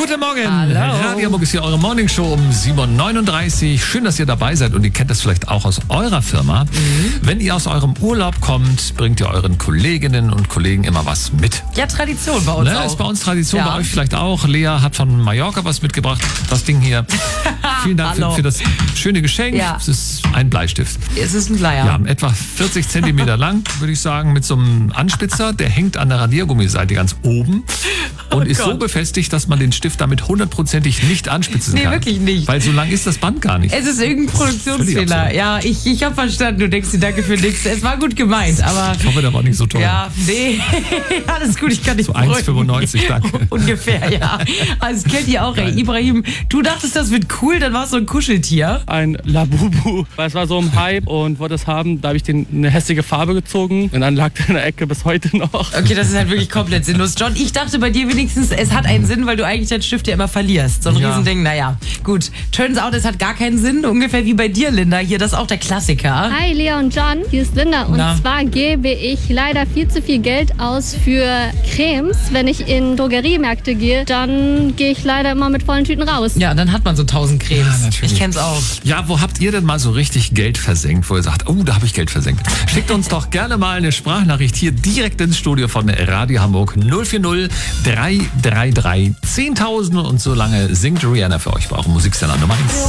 Guten Morgen. Hallo. Radio Hamburg ist hier eure Morningshow um 7.39 Uhr. Schön, dass ihr dabei seid und ihr kennt das vielleicht auch aus eurer Firma. Wenn ihr aus eurem Urlaub kommt, bringt ihr euren Kolleginnen und Kollegen immer was mit. Ja, Tradition bei uns auch. Ist bei uns Tradition, Ja. bei euch vielleicht auch. Lea hat von Mallorca was mitgebracht. Das Ding hier. Vielen Dank Hallo. für das schöne Geschenk. Ja. Es ist ein Bleistift. Es ist ein Bleier. Ja, etwa 40 Zentimeter lang, würde ich sagen, mit so einem Anspitzer. Der hängt an der Radiergummiseite ganz oben und ist so Gott. befestigt, dass man den Stift damit hundertprozentig nicht anspitzen Nee, kann. wirklich nicht. Weil so lang ist das Band gar nicht. Es ist irgendein Völlig Produktionsfehler. absurd. Ja, ich habe verstanden. Du denkst dir danke für nichts. Es war gut gemeint, aber Ich hoffe, der war nicht so teuer. ja, nee, alles gut, ich kann nicht So beruhigen. 1,95, danke. Ungefähr, ja. Also das kennt ihr auch, ey. Ibrahim, du dachtest, das wird cool, dann war es so ein Kuscheltier. Ein Labubu, weil es war so im Hype und wollte es haben. Da habe ich den eine hässliche Farbe gezogen und dann lag der in der Ecke bis heute noch. Okay, das ist halt wirklich komplett sinnlos. John, ich dachte bei dir wenigstens, es hat einen Sinn, weil du eigentlich deinen Stift ja immer verlierst. So ein Ja. Riesending, naja. Gut, turns out, es hat gar keinen Sinn. Ungefähr wie bei dir, Linda. Hier, das ist auch der Klassiker. Hi Lea und John, hier ist Linda und Na? zwar gebe ich leider viel zu viel Geld aus für Cremes. Wenn ich in Drogeriemärkte gehe, dann gehe ich leider immer mit vollen Tüten raus. Ja, dann hat man so 1000 Cremes. Ja, natürlich. Ich kenn's auch. Ja, wo habt ihr denn mal so richtig Geld versenkt, wo ihr sagt, oh, da habe ich Geld versenkt? Schickt uns doch gerne mal eine Sprachnachricht hier direkt ins Studio von Radio Hamburg 040 333 10.000 und so lange singt Rihanna für euch bei eurem Musiksender Nummer 1.